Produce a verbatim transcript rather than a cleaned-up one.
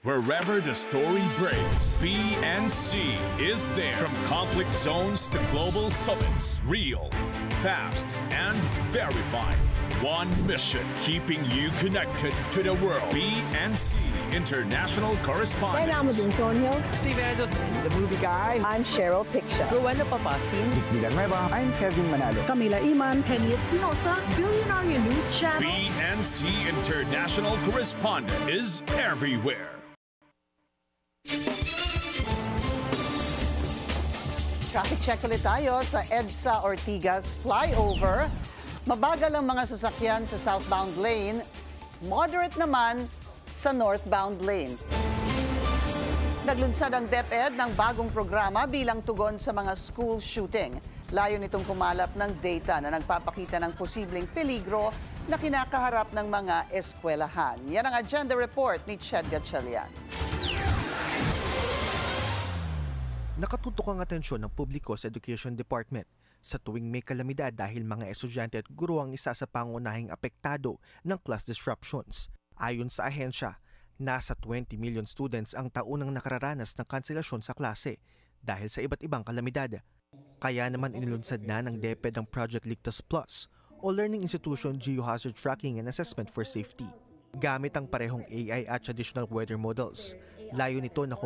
Wherever the story breaks, B N C is there. From conflict zones to global summits, real, fast, and verified. One mission, keeping you connected to the world. B N C International Correspondent. Kailangan mo din, Tonyo. Steve Angels, the movie guy. I'm Cheryl Piccia. Rowena Papasin. Villanueva. I'm Kevin Manalo. Camila Iman. Penny Espinosa. Billionaire News Channel. B N C International Correspondent is everywhere. Traffic check ulit tayo sa EDSA Ortigas flyover. Mabagal ang mga sasakyan sa southbound lane, moderate naman sa northbound lane. Naglunsad ang DepEd ng bagong programa bilang tugon sa mga school shooting. Layo nitong kumalap ng data na nagpapakita ng posibleng peligro na kinakaharap ng mga eskwelahan. Yan ang agenda report ni Ched Gatchalian. Nakatutok ang atensyon ng publiko sa Education Department sa tuwing may kalamidad dahil mga estudyante at guro ang isa sa pangunahing apektado ng class disruptions. Ayon sa ahensya, nasa twenty million students ang taunang nakararanas ng kanselasyon sa klase dahil sa iba't ibang kalamidad. Kaya naman inilunsad na ng DepEd ang Project Ligtas Plus o Learning Institution Geohazard Tracking and Assessment for Safety. Gamit ang parehong A I at traditional weather models, layo nito na